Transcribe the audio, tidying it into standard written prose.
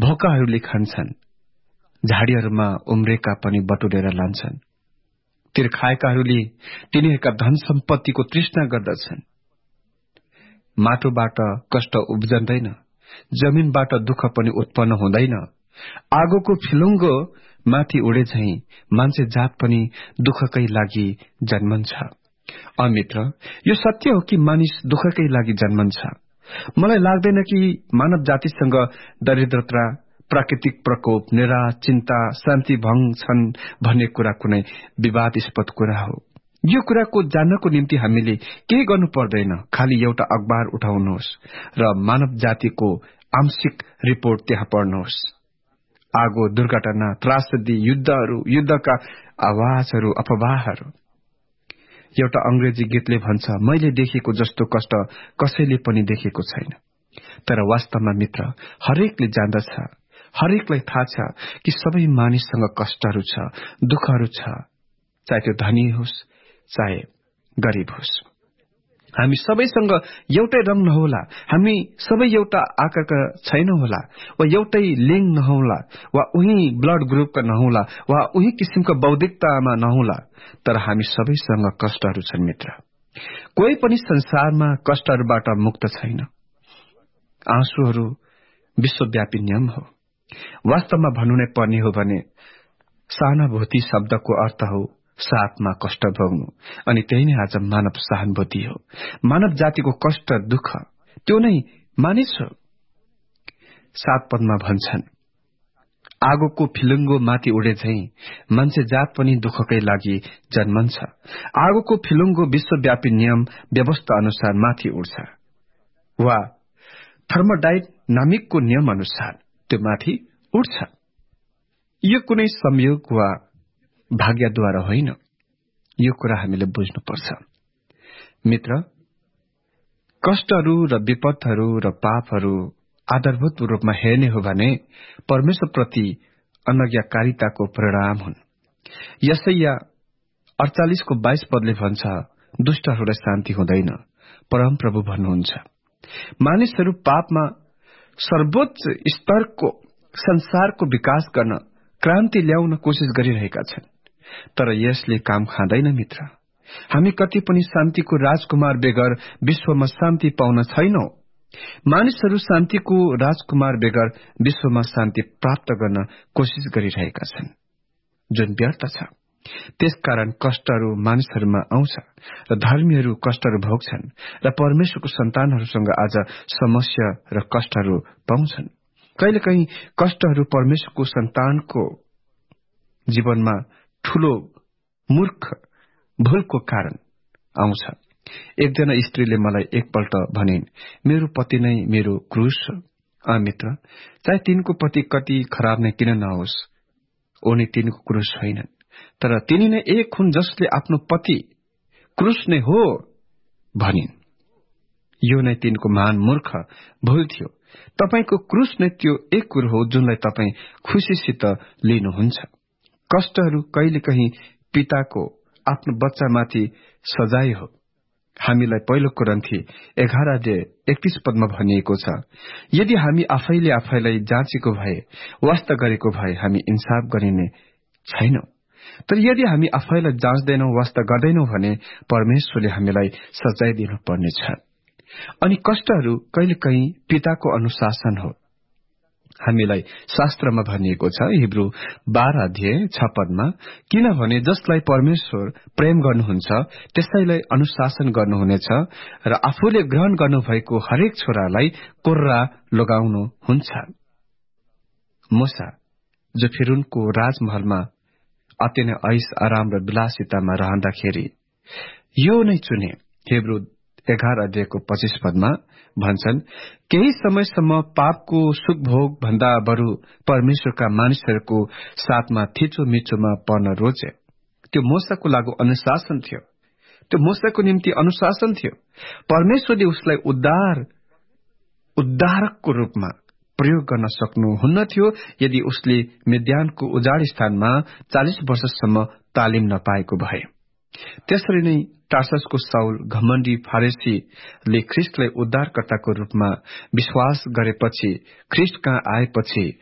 भोकाहरूले खान्छन्, झाडीहरूमा उम्रेका पनि बटुलेर लान्छन्। तिर्खाएकाहरूले तिनीहरूका धन सम्पत्तिको तृष्णा गर्दछन्। माटोबाट कष्ट उब्जन्दैन, जमिनबाट दुःख पनि उत्पन्न हुँदैन। आगोको फिलुङ्गो माथि उडे झैं मान्छे जात पनि दुःखकै लागि जन्मन्छ। अमित्र, यो सत्य हो कि मानिस दुःखकै लागि जन्मन्छ। मलाई लाग्दैन कि मानव जातिसँग दरिद्रता, प्राकृतिक प्रकोप, निराश, चिन्ता, शान्ति भंग छन् भन्ने कुरा कुनै विवादास्पद कुरा हो। यो कुराको जान्नको निम्ति हामीले केही गर्नु पर्दैन, खालि एउटा अखबार उठाउनुहोस् र मानव जातिको आंशिक रिपोर्ट त्यहाँ पढ्नुहोस्। आगो, दुर्घटना, त्रासदी, युद्धहरू, युद्धका आवाजहरू, अफवाहहरू। एउटा अंग्रेजी गीतले भन्छ, मैले देखेको जस्तो कष्ट कसैले पनि देखेको छैन। तर वास्तवमा मित्र, हरेकले जान्दछ, हरेकलाई थाहा छ कि सबै मानिससँग कष्टहरू छ, दुःखहरू छ, चाहे त्यो धनी होस् चाहे गरीब होस्। हामी सबैसँग एउटै रंग नहोला, हामी सबै एउटा आकारका छैनौं होला, वा एउटै लिंग नहोला, वा उही ब्लड ग्रुपका नहोला, वा उही किसिमको बौद्धिकतामा नहोला, तर हामी सबैसँग कष्टहरू छन् मित्र। कोही पनि संसारमा कष्टहरूबाट मुक्त छैन। आँसुहरू विश्वव्यापी नियम हो। वास्तवमा भन्नु नै पर्ने हो भने सहानुभूति शब्दको अर्थ हो साथमा कष्ट भोग्नु, अनि त्यही नै आज मानव सहानुभूति हो। मानव जातिको कष्ट, दुःख त्यो नै मानिस हो। 7 पदमा भन्छन्, आगोको फिलुङ्गो माथि उडे झैं मान्छे जात पनि दुःखकै लागि जन्मन्छ। आगोको फिलुङ्गो विश्वव्यापी नियम व्यवस्था अनुसार माथि उड्छ, वा थर्मोडायनामिकको नियम अनुसार त्यो माथि उड्छ। यो कुनै संयोग वा भाग्यद्वारा होइन। यो कुरा हामीले बुझ्नुपर्छ। मित्र, कष्टहरू र विपदहरू र पापहरू आधारभूत रूपमा हेर्ने हो भने परमेश्वरप्रति अनज्ञाकारिताको परिणाम हुन्। यशाया 48:22 पदले भन्छ, दुष्टहरूलाई शान्ति हुँदैन, परमप्रभु भन्नुहुन्छ। मानिसहरू पापमा सर्वोच्च स्तरको संसारको विकास गर्न, क्रान्ति ल्याउन कोशिश गरिरहेका छन्, तर यसले काम खाँदैन मित्र। हामी कति पनि शान्तिको राजकुमार बेगर विश्वमा शान्ति पाउन छैनौं। मानिसहरू शान्तिको राजकुमार बेगर विश्वमा शान्ति प्राप्त गर्न कोशिश गरिरहेका छन्, जुन व्यर्थ छ। त्यसकारण कष्टहरू मानिसहरूमा आउँछ र धर्मीहरू कष्टहरू भोग्छन् र परमेश्वरको सन्तानहरूसँग आज समस्या र कष्टहरू पाउँछन्। कहिलेकाहीँ कष्टहरू परमेश्वरको सन्तानको जीवनमा ठूलो मूर्ख भूलको कारण आउँछ। एकजना स्त्रीले मलाई एकपल्ट भनिन्, मेरो पति नै मेरो क्रूस हो। मित्र, चाहे तिनको पति कति खराब नै किन नहोस्, उनी तिनको क्रूस होइनन्, तर तिनी नै एक हुन् जसले आफ्नो पति क्रूस नै हो भनिन्। यो नै तिनको महान मूर्ख भूल थियो। तपाईको क्रूस नै त्यो एक कुरो हो जुनलाई तपाई खुशीसित लिनुहुन्छ। कष्टहरू कहिलेकाहीँ पिताको आफ्नो बच्चामाथि सजाय हो। हामीलाई पहिलो कोरिन्थी 11:31 पदमा भनिएको छ, यदि हामी आफैले आफैलाई जाँचेको भए, वास्ता गरेको भए हामी इन्साफ गरिने छैनौं। तर यदि हामी आफैलाई जाँच्दैनौं, वास्ता गर्दैनौं भने परमेश्वरले हामीलाई सजाय दिनुपर्नेछ। अनि कष्टहरू कहिलेकाहीँ पिताको अनुशासन हो। हामीलाई शास्त्रमा भनिएको छ, हिब्रू 12:6 पदमा, किनभने जसलाई परमेश्वर प्रेम गर्नुहुन्छ त्यसैलाई अनुशासन गर्नुहुनेछ र आफूले ग्रहण गर्नुभएको हरेक छोरालाई कोर्रा लगाउनुहुन्छ। मूसा जो फिरौनको राजमहलमा अति नै ऐश आराम र विलासितामा रहँदाखेरि यो नै चुने। हिब्रू 11:25 पदमा भन्छन्, केही समयसम्म पापको सुखभोग भन्दा बरु परमेश्वरका मानिसहरूको साथमा थिचोमिचोमा पर्न रोजे। त्यो मूसाको लागि अनुशासन थियो। त्यो मूसाको निम्ति अनुशासन थियो। परमेश्वरले उसलाई उद्धारकको रूपमा प्रयोग गर्न सक्नुहुन्न थियो यदि उसले मिद्यानको उजाड स्थानमा 40 वर्षसम्म तालिम नपाएको भए। त्यसरी नै टार्ससको साउल घमण्डी फारेसीले ख्रिस्टलाई उद्धारकर्ताको रूपमा विश्वास गरेपछि, ख्रिस्ट कहाँ आएपछि